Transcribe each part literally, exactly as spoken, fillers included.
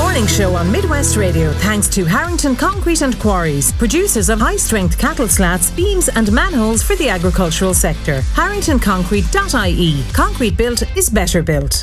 Mid-morning show on Midwest Radio thanks to Harrington Concrete and Quarries, producers of high-strength cattle slats, beams and manholes for the agricultural sector. harrington concrete dot I E. Concrete built is better built.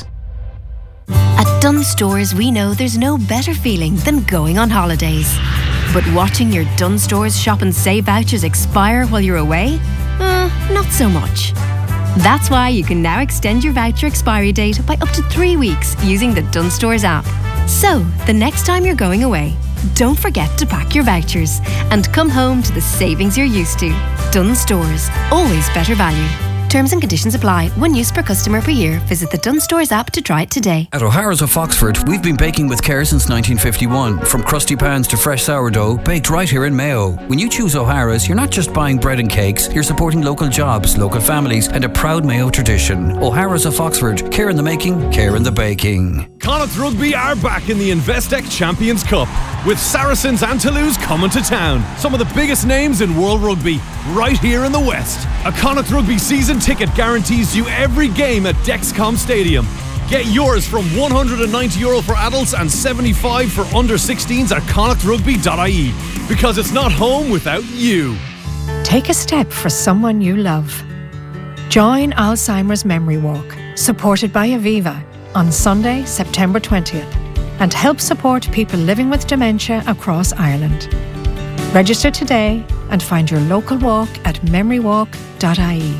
At Dunnes Stores, we know there's no better feeling than going on holidays. But watching your Dunnes Stores shop and save vouchers expire while you're away? Uh, not so much. That's why you can now extend your voucher expiry date by up to three weeks using the Dunnes Stores app. So, the next time you're going away, don't forget to pack your vouchers and come home to the savings you're used to. Dunnes Stores, always better value. Terms and conditions apply. One use per customer per year. Visit the Dunnes Stores app to try it today. At O'Hara's of Foxford, we've been baking with care since nineteen fifty-one. From crusty pans to fresh sourdough, baked right here in Mayo. When you choose O'Hara's, you're not just buying bread and cakes, you're supporting local jobs, local families, and a proud Mayo tradition. O'Hara's of Foxford. Care in the making, care in the baking. Connacht Rugby are back in the Investec Champions Cup, with Saracens and Toulouse coming to town. Some of the biggest names in world rugby, right here in the West. A Connacht Rugby season ticket guarantees you every game at Dexcom Stadium. Get yours from one hundred ninety euro for adults and seventy-five for under sixteens at connacht rugby dot I E. Because it's not home without you. Take a step for someone you love. Join Alzheimer's Memory Walk, supported by Aviva, on Sunday, September twentieth, and help support people living with dementia across Ireland. Register today and find your local walk at memory walk dot I E.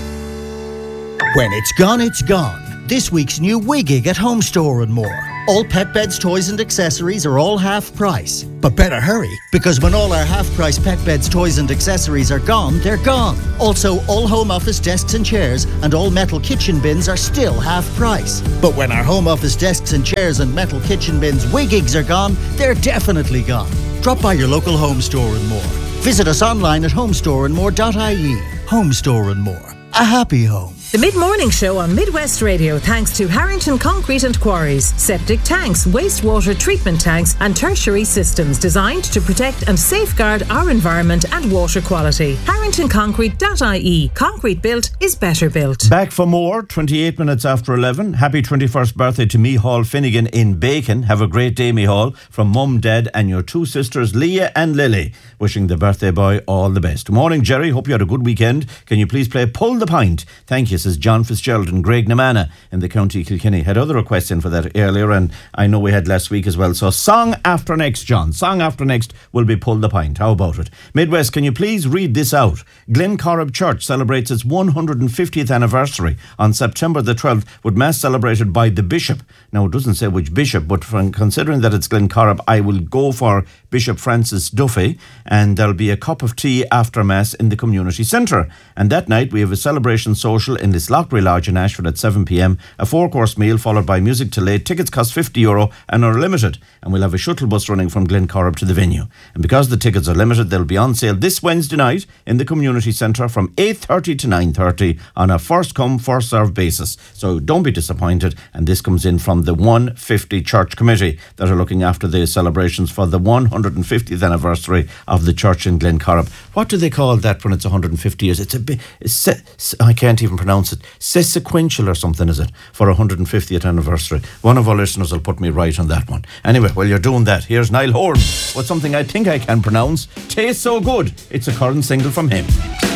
When it's gone, it's gone. This week's new Wigig at Home Store and More. All pet beds, toys and accessories are all half price. But better hurry, because when all our half price pet beds, toys and accessories are gone, they're gone. Also, all home office desks and chairs and all metal kitchen bins are still half price. But when our home office desks and chairs and metal kitchen bins Wigigs are gone, they're definitely gone. Drop by your local Home Store and More. Visit us online at home store and more dot I E. Home Store and More. A happy home. The Mid-morning show on Midwest Radio thanks to Harrington Concrete and Quarries, septic tanks, wastewater treatment tanks and tertiary systems designed to protect and safeguard our environment and water quality. harrington concrete dot I E. Concrete built is better built. Back for more, twenty-eight minutes after eleven. Happy twenty-first birthday to Micheál Finnegan in Bacon. Have a great day, Micheál, from Mum, Dad and your two sisters, Leah and Lily. Wishing the birthday boy all the best. Good morning, Jerry. Hope you had a good weekend. Can you please play Pull the Pint? Thank you, says John Fitzgerald and Greg Namana in the County Kilkenny. Had other requests in for that earlier, and I know we had last week as well. So song after next, John. Song after next will be Pull the Pint. How about it? Midwest, can you please read this out? Glencorrib Church celebrates its one hundred fiftieth anniversary on September the twelfth with Mass celebrated by the Bishop. Now, it doesn't say which Bishop, but from considering that it's Glencorrib, I will go for Bishop Francis Duffy, and there'll be a cup of tea after Mass in the community centre. And that night we have a celebration social in this Lochbury Lodge in Ashford at seven p.m, a four-course meal followed by music till late. Tickets cost fifty euro and are limited, and we'll have a shuttle bus running from Glencorrib to the venue. And because the tickets are limited, they'll be on sale this Wednesday night in the community centre from eight thirty to nine thirty on a first-come, first-served basis. So don't be disappointed, and this comes in from the one fifty Church Committee that are looking after the celebrations for the one hundred fiftieth anniversary of the church in Glencorrib. What do they call that when it's one hundred fifty years? It's a bit, se- I can't even pronounce it. Sequential or something, is it? For one hundred fiftieth anniversary. One of our listeners will put me right on that one. Anyway, while you're doing that, here's Niall Horan with something I think I can pronounce. Tastes So Good. It's a current single from him.